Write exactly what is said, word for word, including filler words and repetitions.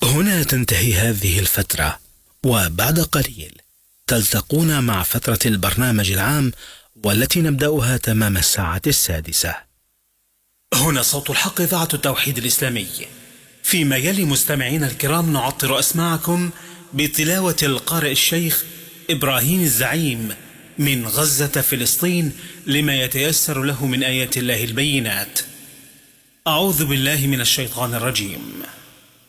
هنا تنتهي هذه الفترة، وبعد قليل تلتقون مع فترة البرنامج العام والتي نبدأها تمام الساعة السادسة. هنا صوت الحق إذاعة التوحيد الإسلامي. فيما يلي مستمعين الكرام نعطر أسماعكم بتلاوة القارئ الشيخ إبراهيم الزعيم من غزة فلسطين لما يتيسر له من آيات الله البينات. أعوذ بالله من الشيطان الرجيم.